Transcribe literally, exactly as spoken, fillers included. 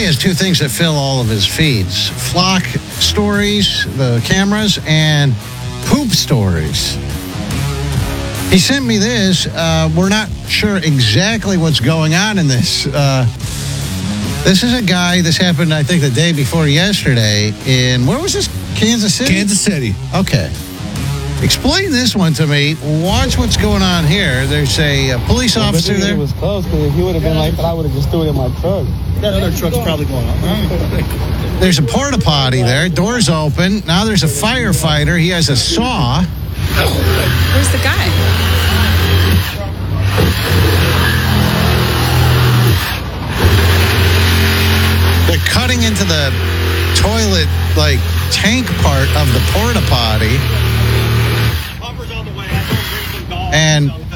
has two things that fill all of his feeds: flock stories, the cameras, and poop stories. He sent me this. Uh, we're not sure exactly what's going on in this. Uh, this is a guy, this happened, I think, the day before yesterday in, where was this? Kansas City? Kansas City. Okay. Explain this one to me. Watch what's going on here. There's a, a police well, officer there. It was close because if he would have been like that, I would have just threw it in my truck. That other truck's probably going on. There's a porta potty there. Doors open. Now there's a firefighter. He has a saw. Where's the guy? They're cutting into the toilet, like, tank part of the porta potty. And